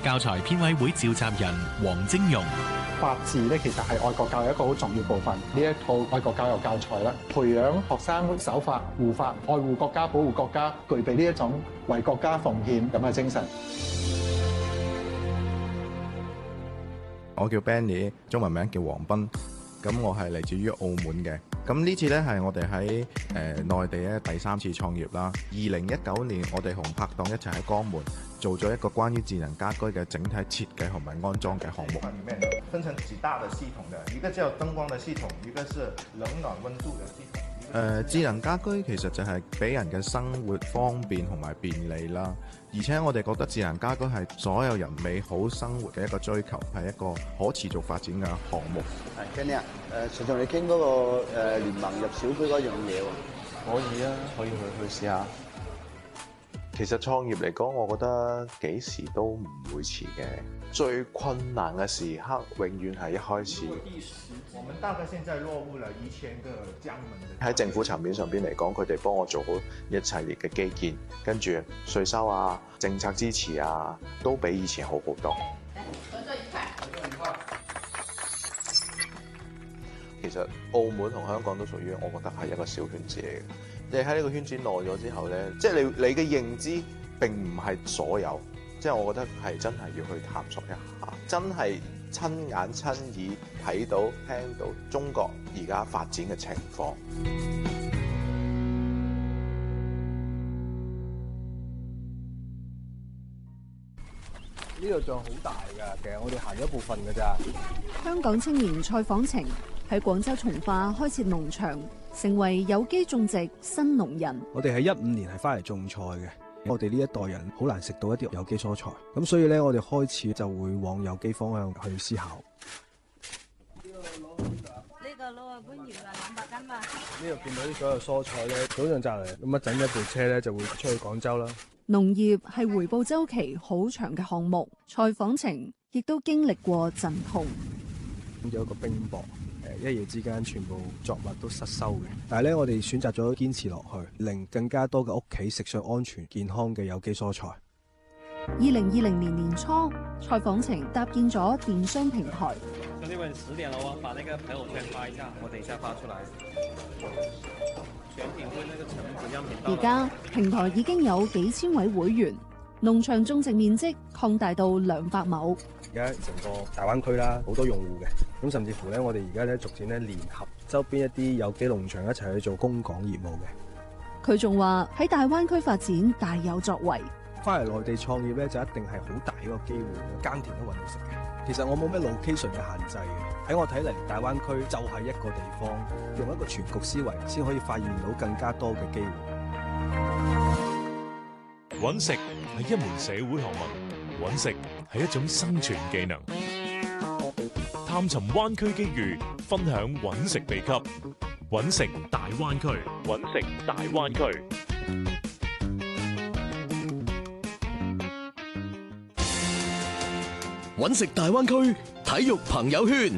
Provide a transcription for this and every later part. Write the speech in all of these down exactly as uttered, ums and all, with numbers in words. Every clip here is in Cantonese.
教材編委會召集人黃晶容。 法治咧，其實係愛國教育一個好重要部分。呢一套愛國教育教材啦，培養學生守法、護法、愛護國家、保護國家，具備呢一種為國家奉獻咁嘅精神。 我叫 Benny， 中文名叫黃斌。咁我係嚟自於澳門嘅。咁呢次咧係我哋喺誒內地咧第三次創業啦。二零一九年，我哋同拍檔一齊喺江門做咗一個關於智能家居嘅整體設計同埋安裝嘅項目。 裡面分成幾大嘅系統嘅，一個叫燈光嘅系統，一個是冷暖溫度嘅系統。 誒、呃、智能家居其實就係俾人嘅生活方便同埋便利啦，而且我哋覺得智能家居係所有人美好生活嘅一個追求，係一個可持續發展嘅項目。 係 Kenny 啊，誒隨同你傾嗰個誒聯盟入小區嗰樣嘢喎。 可以啊，可以去去試下。其實創業嚟講，我覺得幾時都唔會遲嘅。最困難嘅時刻，永遠係一開始。 我們大概現在落戶了一千個江門的。 喺政府層面上邊嚟講，佢哋幫我做好一系列嘅基建，跟住稅收啊、政策支持啊，都比以前好好多。 合作愉快，合作愉快。 其實澳門同香港都屬於，我覺得係一個小圈子嚟嘅。你喺呢個圈子耐咗之後咧，即係你你嘅認知並唔係所有，即係我覺得係真係要去探索一下，真係親眼親耳睇到聽到中國而家發展嘅情況。 呢度仲好大㗎，其實我哋行咗一部分㗎咋。 香港青年蔡訪程喺廣州從化開設農場，成為有機種植新農人。 我哋喺一五年係翻嚟種菜嘅，我哋呢一代人好難食到一啲有機蔬菜，咁所以咧我哋開始就會往有機方向去思考。 呢個攞啊本葉啊兩百斤嘛。 呢度見到啲所有蔬菜咧，早上摘嚟，咁一整一部車咧就會出去廣州啦。 農業係回報週期好長嘅項目，蔡訪程亦都經歷過陣痛。 有一個冰雹，誒一夜之間全部作物都失收嘅。但係咧，我哋選擇咗堅持落去，令更加多嘅屋企食上安全健康嘅有機蔬菜。 二零二零年年初，蔡訪程搭建咗電商平台。 兄弟們，十點了哦，把那個朋友圈發一下，我等一下發出來。選品會那個成本樣品。 而家平台已經有幾千位會員，農場種植面積擴大到兩百畝。 而家成個大灣區啦，好多用戶嘅，咁甚至乎咧，我哋而家咧逐漸咧聯合周邊一啲有機農場一齊去做供港業務嘅。 佢仲話喺大灣區發展大有作為。 翻嚟內地創業咧，就一定係好大一個機會，耕田都揾到食嘅。其實我冇咩 location 嘅限制嘅，喺我睇嚟，大灣區就係一個地方，用一個全局思維，先可以發現到更加多嘅機會。 揾食係一門社會學問，揾食係一種生存技能。探尋灣區機遇，分享揾食秘笈。揾食大灣區，揾食大灣區。 揾食大灣區體育朋友圈。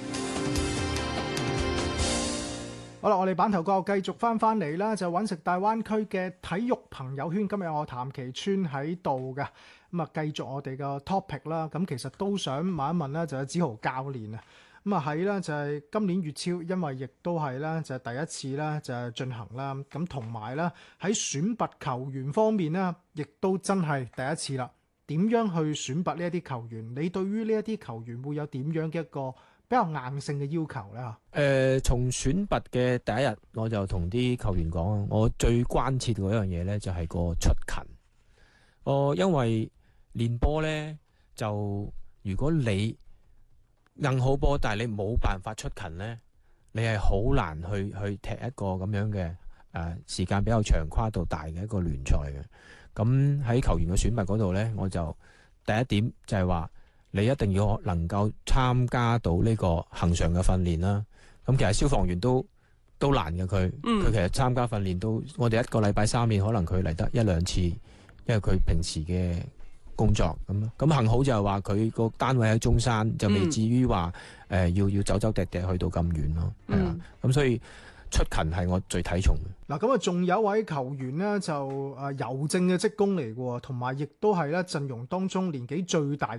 好啦，我哋版頭角繼續翻翻嚟啦，就揾食大灣區嘅體育朋友圈。今日我譚其川喺度嘅，咁啊繼續我哋嘅 topic 啦。咁其實都想問一問咧，就係梓豪教練啊。咁啊喺咧就係今年粵超，因為亦都係咧就係第一次咧就係進行啦。咁同埋咧喺選拔球員方面咧，亦都真係第一次啦。點樣去選拔呢一啲球員？你對於呢一啲球員會有點樣嘅一個比較硬性嘅要求咧？誒、 呃，從選拔嘅第一日，我就同啲球員講，我最關切嗰樣嘢咧就係個出勤。我因為練波咧，就如果你硬好波，但係你冇辦法出勤咧，你係好難去去踢一個咁樣嘅誒、呃、時間比較長、跨度大嘅一個聯賽嘅。咁喺球員嘅選拔嗰度呢，我就第一點就係話你一定要能夠參加到呢個恆常嘅訓練啦。咁其實消防員都都難嘅，佢佢其實參加訓練都，我哋一個禮拜三面可能佢嚟得一兩次，因為佢平時嘅工作咁。咁幸好就係話佢個單位喺中山，就未至於話誒、呃、要要走走趯趯去到咁遠咯。係啊，咁所以出勤係我最睇重嘅。 嗱，咁啊，仲有一位球員呢，就誒郵政嘅職工嚟嘅喎，同埋亦都係咧陣容當中年紀最大